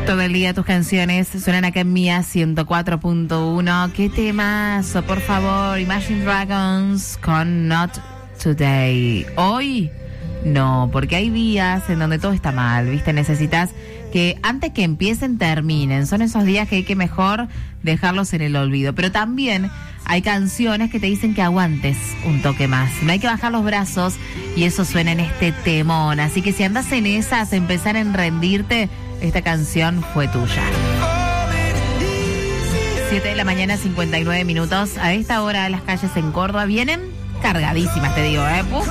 Todo el día tus canciones suenan acá en Mía 104.1. ¿Qué temazo? Por favor, Imagine Dragons con Not Today. Hoy no, porque hay días en donde todo está mal, ¿viste? Necesitas que antes que empiecen, terminen. Son esos días que hay que mejor dejarlos en el olvido. Pero también hay canciones que te dicen que aguantes un toque más. No hay que bajar los brazos y eso suena en este temón. Así que si andas en esas, empezar en rendirte, esta canción fue tuya. 7 de la mañana, 59 minutos. A esta hora las calles en Córdoba vienen cargadísimas, te digo, Puf.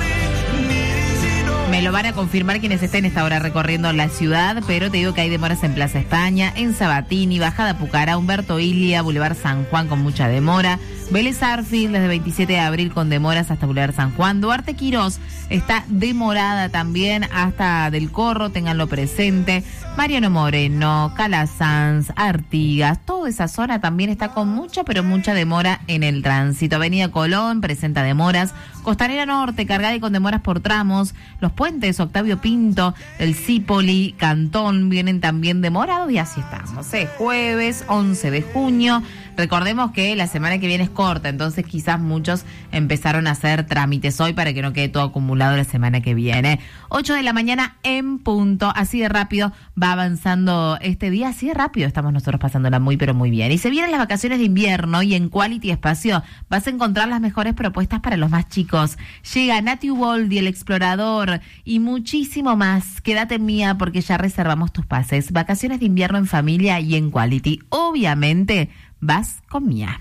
Me lo van a confirmar quienes estén esta hora recorriendo la ciudad, pero te digo que hay demoras en Plaza España, en Sabatini, Bajada Pucará, Humberto Ilia, Boulevard San Juan con mucha demora, Vélez Arfield desde 27 de abril con demoras hasta Boulevard San Juan, Duarte Quirós está demorada también hasta Del Corro, ténganlo presente, Mariano Moreno, Calasanz, Artigas, toda esa zona también está con mucha, pero mucha demora en el tránsito. Avenida Colón presenta demoras, Costanera Norte cargada y con demoras por tramos, los puentes Octavio Pinto, el Cipoli, Cantón vienen también demorados y así estamos, jueves 11 de junio. Recordemos que la semana que viene es corta, entonces quizás muchos empezaron a hacer trámites hoy para que no quede todo acumulado la semana que viene. 8 de la mañana en punto, así de rápido va avanzando este día, así de rápido estamos nosotros pasándola muy pero muy bien. Y se vienen las vacaciones de invierno y en Quality Espacio vas a encontrar las mejores propuestas para los más chicos. Llega Nati Uboldi, el explorador y muchísimo más. Quédate en Mía porque ya reservamos tus pases. Vacaciones de invierno en familia y en Quality. Obviamente vas con Mía.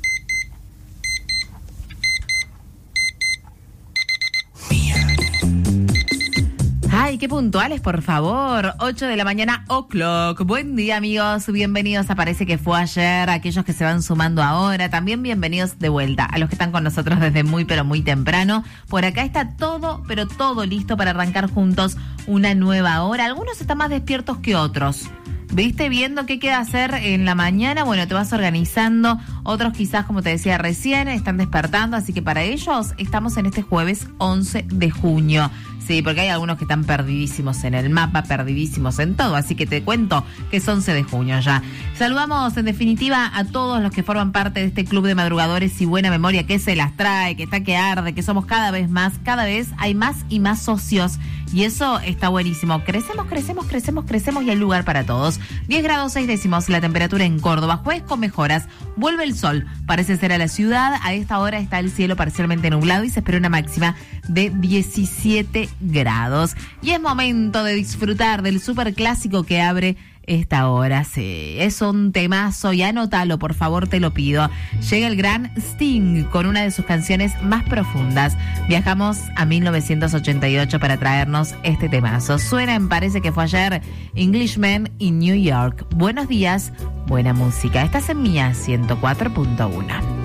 Ay, qué puntuales, por favor. 8 de la mañana, o'clock. Buen día, amigos. Bienvenidos a Parece que fue ayer. Aquellos que se van sumando ahora, también bienvenidos de vuelta. A los que están con nosotros desde muy, pero muy temprano. Por acá está todo, pero todo listo para arrancar juntos una nueva hora. Algunos están más despiertos que otros. ¿Viste? Viendo qué queda hacer en la mañana, bueno, te vas organizando. Otros quizás, como te decía recién, están despertando. Así que para ellos estamos en este jueves 11 de junio. Sí, porque hay algunos que están perdidísimos en el mapa, perdidísimos en todo. Así que te cuento que es 11 de junio ya. Saludamos en definitiva a todos los que forman parte de este club de madrugadores y buena memoria que se las trae, que está que arde, que somos cada vez más. Cada vez hay más y más socios. Y eso está buenísimo. Crecemos y hay lugar para todos. 10 grados 6 décimos la temperatura en Córdoba. Jueves con mejoras. Vuelve el sol. Parece ser a la ciudad. A esta hora está el cielo parcialmente nublado y se espera una máxima de 17 grados. Y es momento de disfrutar del superclásico que abre esta hora. Sí, es un temazo y anótalo, por favor, te lo pido. Llega el gran Sting con una de sus canciones más profundas. Viajamos a 1988 para traernos este temazo. Suena en Parece que fue ayer, Englishman in New York. Buenos días, buena música. Estás en Mía 104.1.